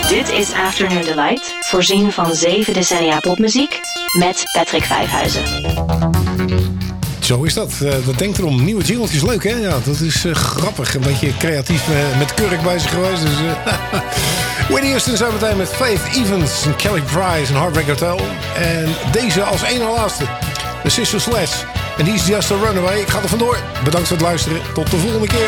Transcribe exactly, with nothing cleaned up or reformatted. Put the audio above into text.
Dit is Afternoon Delight, voorzien van zeven decennia popmuziek met Patrick Vijfhuizen. Zo is dat. Uh, dat denkt erom. Nieuwe jingletjes, leuk hè? Ja, dat is uh, grappig. Een beetje creatief uh, met kurk bij zich geweest. Dus, uh, Whitney Houston zo meteen met Faith Evans en Kelly Price en Heartbreak Hotel. En deze als één en laatste. The Sister Sledge. En die is Just a Runaway. Ik ga er vandoor. Bedankt voor het luisteren. Tot de volgende keer.